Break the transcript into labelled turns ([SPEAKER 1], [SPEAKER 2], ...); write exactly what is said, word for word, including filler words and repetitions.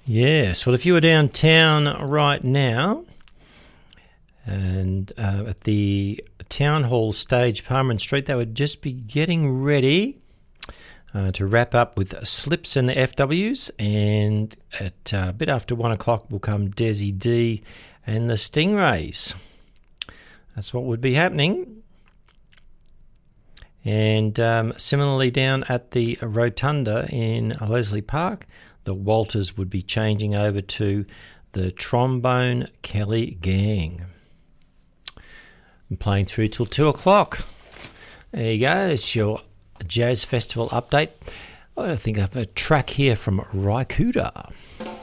[SPEAKER 1] Yes, well, if you were downtown right now and uh, at the Town Hall stage, Palmer Street, they would just be getting ready uh, to wrap up with Slips and the F Ws, and at uh, a bit after one o'clock will come Desi D and the Stingrays. That's what would be happening. And um, similarly down at the Rotunda in Leslie Park, the Walters would be changing over to the Trombone Kelly Gang. I'm playing through till two o'clock. There you go. It's your Jazz Festival update. I think I have a track here from Raikuda.